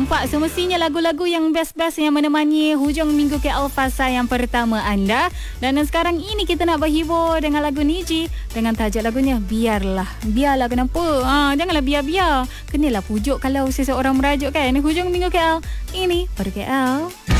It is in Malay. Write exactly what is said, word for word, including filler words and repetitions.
nampak semestinya lagu-lagu yang best-best yang menemani hujung minggu K L Fasa yang pertama anda. Dan sekarang ini kita nak berhibur dengan lagu Niji dengan tajuk lagunya Biarlah. Biarlah kenapa? Ha, janganlah biar-biar. Kenalah pujuk kalau seseorang merajuk kan. Hujung minggu K L ini pada K L.